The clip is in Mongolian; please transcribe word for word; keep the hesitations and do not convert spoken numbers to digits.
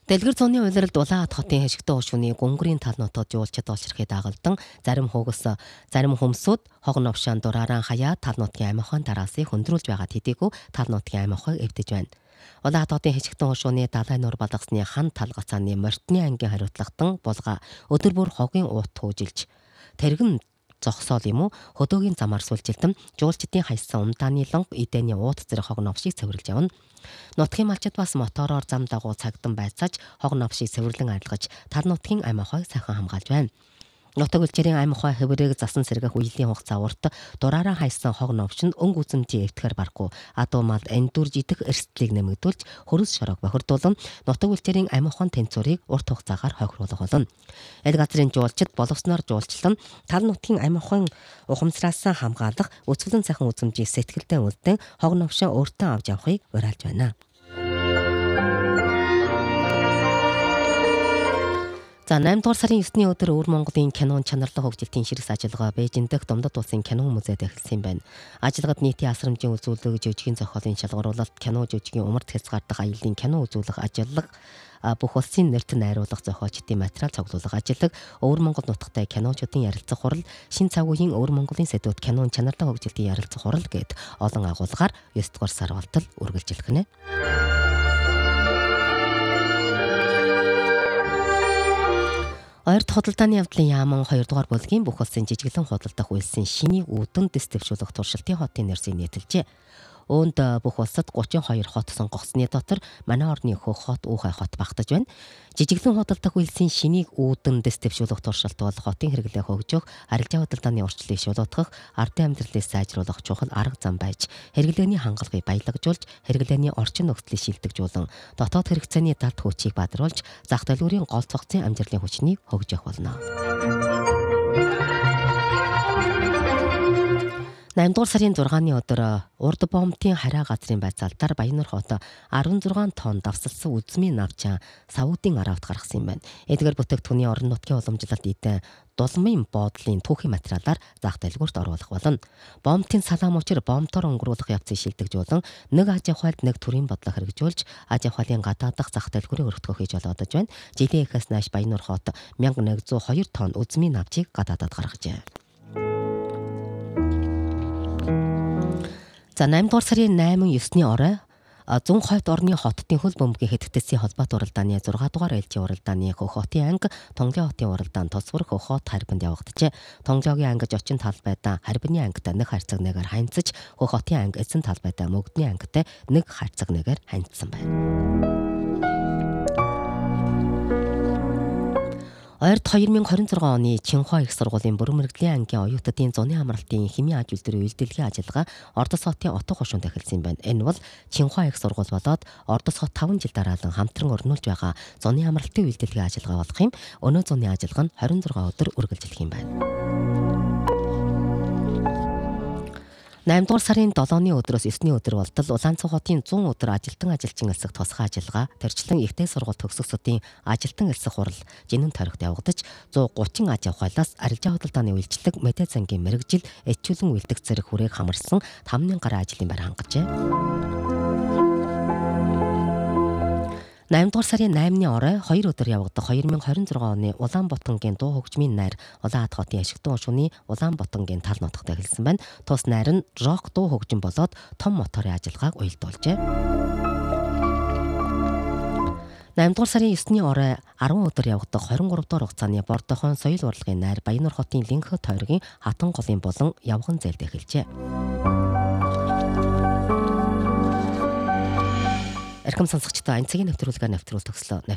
Дэлгэр зууны улиралд Улаан хотын хэшигтэй хошууны гүнгэрийн тал нутагт жуулчид олширхыг дагалдан зарим хугас зарим хүмсүүд хог новшаан дураараа хаяа тал нутгийн амин ухаан тараасыг хөндрүүлж байгаа тэдийгүй тал нутгийн амин ухааг эвдэж байна. Улаан хотын хэшигтэй хошууны далай нуур балгасны хан тал гацааны мортны ангийн хариуцлагатан булга өдөр бүр хогийн уут туужилж тэргэн зогсоол юм уу хөдөөгийн замаар сүлжилтэн жуулчдын хайсан умдааны лонг эдэний уут зэрэг хог новшийг цэвэрлж явна. Нутгийн малчид бас мотороор зам дагуу цагдан байцааж хог новшийг цэвэрлэн арилгаж тал нутгийн амин ухааг сайхан хамгаалж байна. Нутаг улчирын амин ухаан хэврээг засан сэргэх үеийн хугацаа урт дураараа хайсан хог новшинд өнг үзэмжийн эвтгэхэр барахгүй адуу мал эндүрж идэх эрсдлийг нэмэгдүүлж хөрөс шорог бохирдуулан нутаг улчирын амин ухаан тэнцвэрийг урт хугацаагаар хохируулах болно. Эд газрын жуулчид боловсноор жуулчлан тал нутгийн амин ухаан ухамсараас хамгаалах өсвөлэн сайхан үзэмжийг сэтгэлдээ үлдэн хог новшоо өөртөө авч явахыг уриалж байна. За наймд дугаар сарын есний өдөр Өвөр Монголын кинон чанарлаг хөгжилтийн ширхс ажиллагаа Бээжин дэх Домдод улсын кино музейд эхэлсэн байна. Ажиллагад нийтийн асрамжийн үзүүлэг, жүжигийн зохиолын шалгаруулалт, кино жүжигийн умард хязгаардах аяллаа кино үзүүлэх ажиллага, бүх улсын нэрт найруулах зохиолчдын материал цуглуулах ажиллаг, Өвөр Монгол нутагтай киночдын ярилцах хурал, шин цаг үеийн Өвөр Монголын сэдвүүд кинон чанарлаг хөгжилтийн ярилцах хурал гээд олон агуулгаар ёс дугаар сар болтол үргэлжилэх нэ. Ойрт худалдааны явдлын яаман хоёрдугаар бүлгийн бүх улсын жижиглэн худалдах үйлсийн шинийг үүдэн дэс дэвшүүлэх туршилтын хотын нэрсийг нийтэлжээ. Үүнд бүх улсад гучин хоёр хот сонгогдсны дотор манай орны хөх хот Уухай хот багтаж байна. Жижиглэн худалдах үйлсийн шинийг үүдэн дэс дэвшүүлэх туршилт бол хотын хэрэглээ хөгжих, арилжаа худалдааны орчлыг шулуутгах, ардын амьдралыг сайжруулах чухал арга зам байж, хэрэглээний хангалтыг баялагжуулж, хэрэглээний орчин нөхцөлийг шилдэгжүүлэн, дотоод хэрэгцээний далд хүчийг бадруулж, зах дэлгүүрийн гол цогцын амжилтын хүчнийг хөгжих болно. наймд дугаар сарын зургааны өдөр урд бомтын хараа газрын байцаалтаар Баяннар хот арван зургаан тонн давсалсан үзмийн навчаа Саудын Аравт гаргасан юм байна. Эдгээр бүтээгдэхүүний орон нутгийн уламжлалт идэ дулмын боодлын түүхийн материалаар зах дэлгүүрт оруулах болно. Бомтын салаам учир бомтоор өнгөрүүлэх явцыг шилдэгжүүлэн нэг аж ахуйд нэг төрлийн бодлого хэрэгжүүлж аж ахуйн гадаадах зах дэлгүүрийг өргөдгөх хийж олоодож байна. Жилийн эхээс нааш Баяннар хот мянга нэгдүгээр хоёр тонн үзмийн навчийг гадаадад гаргажээ. За наймд дугаар сарын найман есний орой зүүн хойд орны хотын хөл бөмбөгийн хэдэгдэсийн холбоот уралдааны зургаан дугаар ээлжийн уралдааны хөх хотын анги Тонглоо хотын уралдаанд тусвар хөх хот харбанд явагдажээ. Тонглоогийн ангиж очин талбайдаа харбины ангитай нэг харьцаг нэгээр ханьцаж хөх хотын анги эзэн талбайдаа мөгдний ангитай нэг харьцаг нэгээр ханьцсан байна. Ойрт хоёр мянга хорин зургаан оны Чинхua их сургуулийн бүрэн мэргэжлийн ангийн оюутдын зуны амралтын химийн аж үйлдвэрийн үйлдвэрлэлийн ажиллагаа Ордос хотын Отго хошуунд эхэлсэн байна. Энэ бол Чинхua их сургууль болоод Ордос хот таван жил дараалан хамтран өрнүүлж байгаа зуны амралтын үйлдвэрлэлийн ажиллагаа болох юм. Өнөө зуны ажиллагаа нь хорин зургаан өдөр үргэлжилэх юм байна. наймд дугаар сарын долооны өдрөөс есний өдөр болтол Улаанцай хотын зүүн өдөр ажилтан ажилчин элсэх тусгай ажиллагаа тэрчлэн ихтэй сургууль төгсөгчдийн ажилтан элсэх хурал жинэн тойрогт явагдаж зуун гучин аж ахуйлаас арилжаа худалдааны үйлчлэг мэдээ зангийн мэрэгжил этчүүлэн үйлдэх зэрэг хүрээг хамарсан тавны гараа ажлын байр хангажээ. наймд дугаар сарын наймны орой хоёр өдөр явагдах хоёр мянга хорин зургаан оны Улаанбаатангийн дуу хөгжмийн найр Улаан хотын ашигтун хошууны Улаанбаатангийн тал нутагт эхэлсэн байна. Тус найр нь рок дуу хөгжим болоод том моторын ажиллагааг уялдуулжээ. наймд дугаар сарын есний орой арван өдөр явагдах хорин гурав дугаар хугацааны Бордохон соёл урлагийн найр Баяннар хотын Линхэ тойргийн хатан голын болон явган зээлд эхэлжээ. Эрхэм сонсогчдоо энэ цагийн нэвтрүүлгээ нэвтрүүл төгслөө.